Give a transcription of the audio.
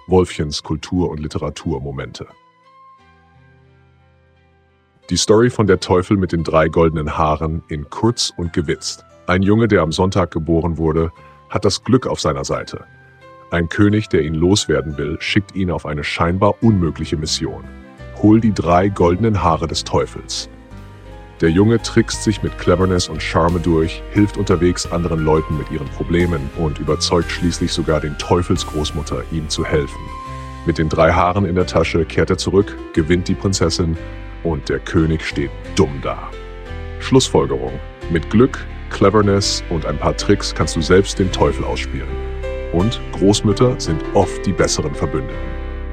Wolfchens Kultur- und Literaturmomente. Die Story von Der Teufel mit den 3 goldenen Haaren in kurz und gewitzt. Ein Junge, der am Sonntag geboren wurde, hat das Glück auf seiner Seite. Ein König, der ihn loswerden will, schickt ihn auf eine scheinbar unmögliche Mission. Hol die 3 goldenen Haare des Teufels. Der Junge trickst sich mit Cleverness und Charme durch, hilft unterwegs anderen Leuten mit ihren Problemen und überzeugt schließlich sogar den Teufelsgroßmutter, ihm zu helfen. Mit den 3 Haaren in der Tasche kehrt er zurück, gewinnt die Prinzessin und der König steht dumm da. Schlussfolgerung: Mit Glück, Cleverness und ein paar Tricks kannst du selbst den Teufel ausspielen. Und Großmütter sind oft die besseren Verbündeten.